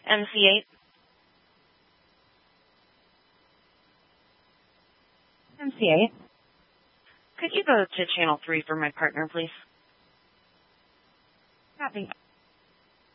MC8. MC8. Could you go to channel 3 for my partner, please? Copy.